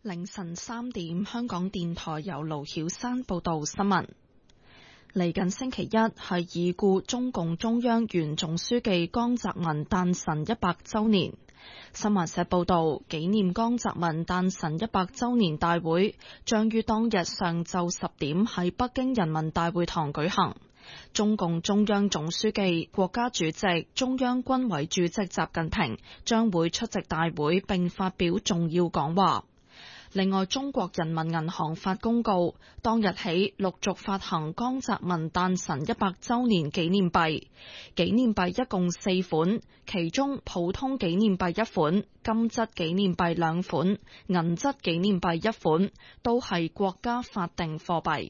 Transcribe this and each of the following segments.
凌晨3點，香港電台由盧曉山報道新聞。嚟緊星期一係已故中共中央原總書記江澤民誕辰100週年。新華社報道，紀念江澤民誕辰100週年大會將於當日上晝10點喺北京人民大會堂舉行。中共中央總書記、國家主席、中央軍委主席習近平將會出席大會並發表重要講話。另外，中國人民銀行發公告，當日起陸續發行江澤民誕辰100週年紀念幣。紀念幣一共4款，其中普通紀念幣1款，金質紀念幣2款，銀質紀念幣1款，都係國家法定貨幣。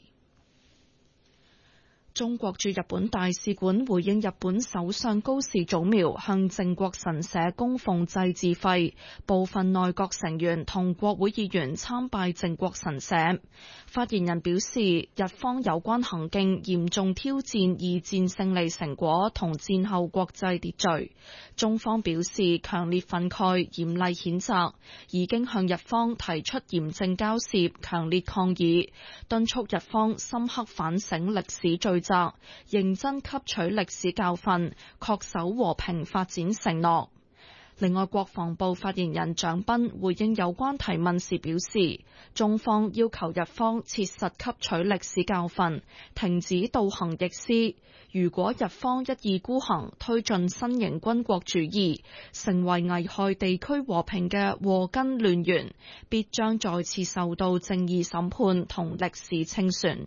中國駐日本大使館回應日本首相高市早苗向靖國神社供奉祭祀費，部分內閣成員同國會議員參拜靖國神社。發言人表示，日方有關行徑嚴重挑戰二戰勝利成果同戰後國際秩序，中方表示強烈憤慨、嚴厲譴責，已經向日方提出嚴正交涉、強烈抗議，敦促日方深刻反省歷史罪責，認真吸取歷史教訓，恪守和平發展承諾。另外，國防部發言人蔣斌回應有關提問時表示，中方要求日方切實吸取歷史教訓，停止倒行逆施。如果日方一意孤行，推進新型軍國主義，成為危害地區和平嘅禍根亂源，必將再次受到正義審判同歷史清算。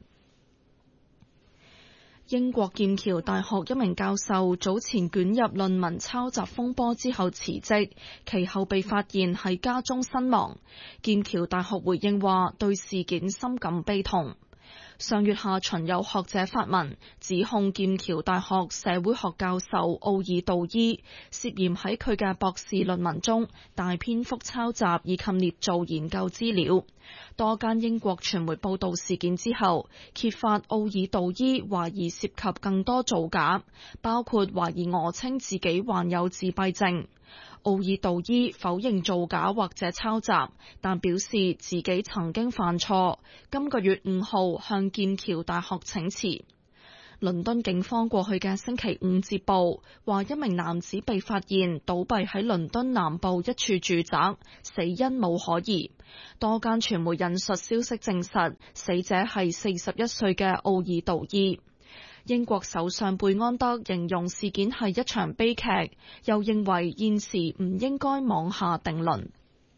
英國劍橋大學一名教授早前捲入論文抄襲風波之後辭職，其後被發現喺家中身亡。劍橋大學回應話，對事件深感悲痛。上月下旬有學者發文指控劍橋大學社會學教授奧爾道伊涉嫌喺佢嘅博士論文中大篇幅抄襲以及捏造研究資料。多間英國傳媒報道事件之後，揭發奧爾道伊懷疑涉及更多造假，包括懷疑訛稱自己患有自閉症。奧爾道伊否認造假或者抄襲，但表示自己曾經犯錯。今個月5號向劍橋大學請辭。倫敦警方過去嘅星期5接報，話一名男子被發現倒斃喺倫敦南部一處住宅，死因冇可疑。多間傳媒引述消息證實，死者係41歲嘅奧爾道伊。英國首相貝安德形容事件係一場悲劇，又認為現時唔應該妄下定論。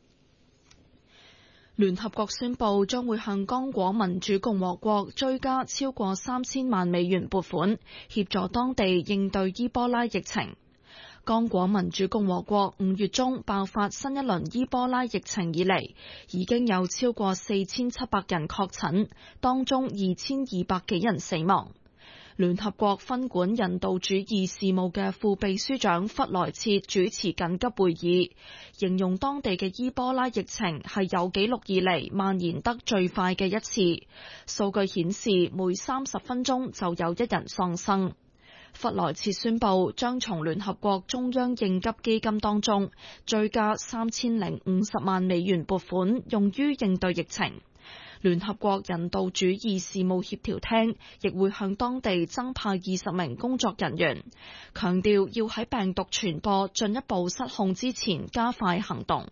聯合國宣布將會向剛果民主共和國追加超過3000萬美元撥款，協助當地應對伊波拉疫情。剛果民主共和國5月中爆發新一輪伊波拉疫情以嚟，已經有超過4700人確診，當中2200幾人死亡。聯合國分管人道主義事務嘅副秘書長弗萊切主持緊急會議，形容當地嘅伊波拉疫情係有紀錄以嚟蔓延得最快嘅一次。數據顯示每30分鐘就有一人喪生。弗萊切宣布將從聯合國中央應急基金當中追加3050萬美元撥款，用於應對疫情。聯合國人道主義事務協調廳亦會向當地增派20名工作人員，強調要喺病毒傳播進一步失控之前加快行動。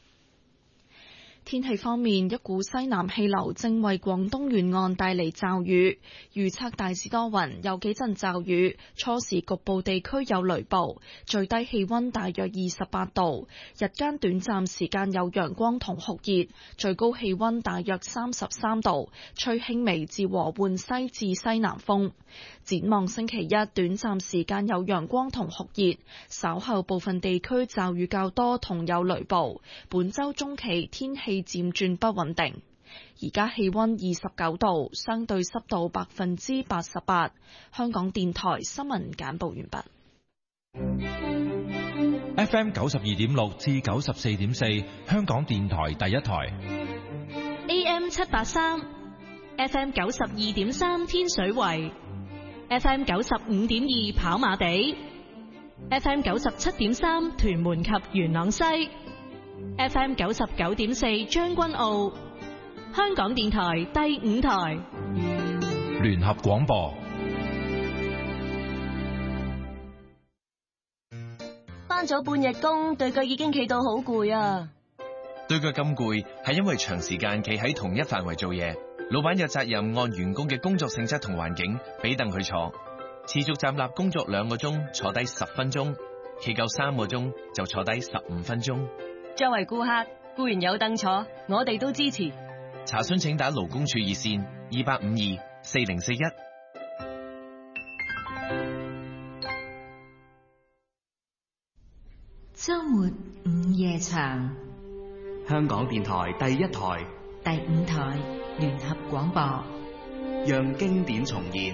天氣方面，一股西南氣流正為廣東沿岸帶嚟驟雨，預測大致多雲，有幾陣驟雨，初時局部地區有雷暴，最低氣溫大約28度，日間短暫時間有陽光同酷熱，最高氣溫大約33度，吹輕微至和緩西至西南風。展望星期一，短暫時間有陽光同酷熱，稍後部分地區驟雨較多同有雷暴。本週中期天氣漸轉不穩定。而家氣溫29度，相對濕度88%。香港電台新聞簡報完畢。 FM 92.6至94.4，香港電台第一台。 AM 783 ，FM 92.3天水圍，FM 95.2跑馬地，FM 97.3屯門及元朗西 FM 99.4將軍澳，香港電台第5台， 聯合廣播。 返咗半日工，對腳已經企到好攰啊！ 對腳咁攰，係因為長時間企喺同一範圍做嘢。老闆有責任按員工嘅工作性質同環境，俾凳佢坐。持續站立工作2個鐘，坐低10分鐘；企夠3個鐘，就坐低15分鐘。 作為顧客，固然有凳坐，我哋都支持。 查詢請打勞工處熱線28524041。 周末午夜場， 香港電台第1台、 第5台聯合廣播， 讓經典重現。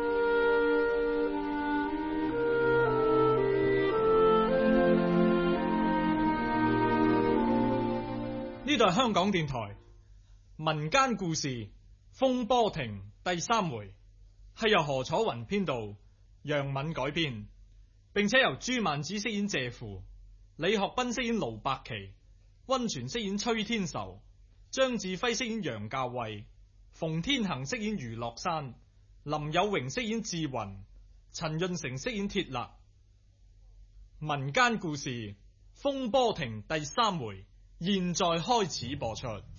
呢度係香港電台民間故事風波亭第3回，係由何楚雲編導，楊敏改編，並且由朱曼子飾演謝符，李學斌飾演盧伯奇，溫泉飾演崔天仇，張志輝飾演楊教衛，馮天恒飾演余樂山，林有榮飾演志雲，陳潤成飾演鐵勒。民間故事風波亭第3回現在開始播出。